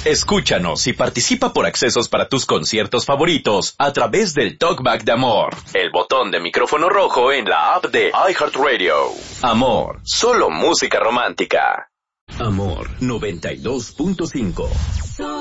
Escúchanos y participa por accesos para tus conciertos favoritos a través del Talkback de Amor, el botón de micrófono rojo en la app de iHeartRadio. Amor, solo música romántica. Amor 92.5.